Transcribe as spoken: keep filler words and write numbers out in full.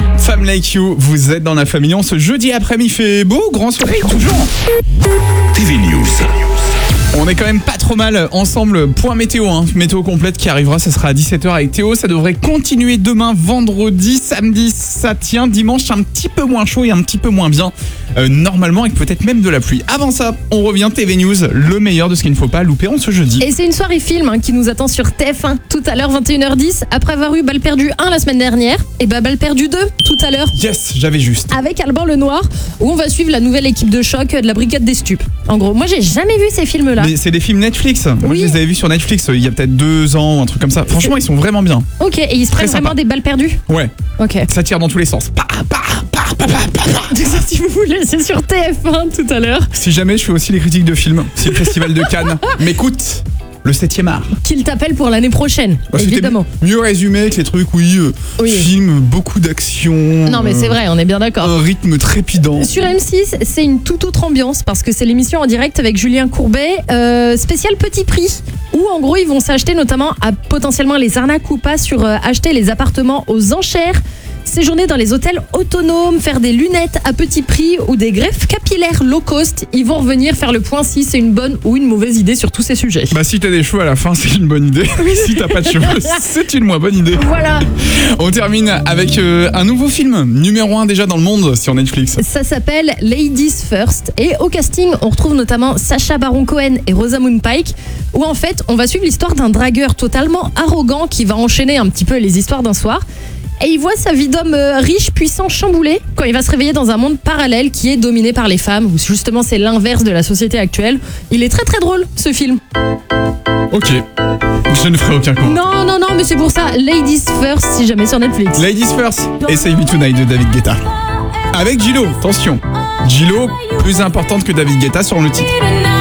Femme Like You, vous êtes dans la famille. On ce jeudi après-midi, il fait beau, grand soleil toujours. T V News. On est quand même pas trop mal ensemble. Point météo, hein. Météo complète qui arrivera, ça sera à dix-sept heures avec Théo. Ça devrait continuer demain, vendredi, samedi, ça tient. Dimanche, c'est un petit peu moins chaud et un petit peu moins bien. Euh, normalement, avec peut-être même de la pluie. Avant ça, on revient T V News, le meilleur de ce qu'il ne faut pas louper en ce jeudi. Et c'est une soirée film hein, qui nous attend sur T F un tout à l'heure, vingt et une heures dix. Après avoir eu Balle perdue un la semaine dernière, et bah Balle perdue deux tout à l'heure. Yes, j'avais juste. Avec Alban Lenoir, où on va suivre la nouvelle équipe de choc de la Brigade des Stupes. En gros, moi j'ai jamais vu ces films-là. Mais c'est des films Netflix. Moi, Oui. je les avais vus sur Netflix euh, il y a peut-être deux ans, un truc comme ça. Franchement, ils sont vraiment bien. Ok, et ils se Très prennent vraiment sympa. des balles perdues. Ouais, Ok. ça tire dans tous les sens. Pa, pa, pa, pa, pa, pa, pa. Si vous voulez, c'est sur T F un tout à l'heure. Si jamais je fais aussi les critiques de films, si le festival de Cannes m'écoute, le septième art. Qu'il t'appelle pour l'année prochaine, Bah, c'était évidemment. mieux résumé que les trucs, oui, euh, Oui. film, beaucoup d'action. Non mais c'est vrai, on est bien d'accord. Un rythme trépidant. Sur M six, c'est une toute autre ambiance parce que c'est l'émission en direct avec Julien Courbet, euh, spécial petit prix, où en gros ils vont s'acheter notamment à potentiellement les arnaques ou pas sur euh, acheter les appartements aux enchères, séjourner dans les hôtels autonomes, faire des lunettes à petit prix ou des greffes capillaires low cost. Ils vont revenir faire le point si c'est une bonne ou une mauvaise idée sur tous ces sujets. Bah si t'as des cheveux à la fin, c'est une bonne idée. Si t'as pas de cheveux, c'est une moins bonne idée. Voilà, On termine avec euh, un nouveau film, numéro un déjà dans le monde sur Netflix. ça s'appelle Ladies First et au casting on retrouve notamment Sacha Baron Cohen et Rosamund Pike, où en fait on va suivre l'histoire d'un dragueur totalement arrogant qui va enchaîner un petit peu les histoires d'un soir. Et il voit sa vie d'homme euh, riche, puissant, chamboulé quand il va se réveiller dans un monde parallèle qui est dominé par les femmes, où justement c'est l'inverse de la société actuelle. Il est très très drôle ce film. Ok, je ne ferai aucun commentaire. Non, non, non, mais c'est pour ça, Ladies First si jamais sur Netflix. Ladies First et Save Me Tonight de David Guetta. Avec Gillo, attention. Gillo, plus importante que David Guetta sur le titre.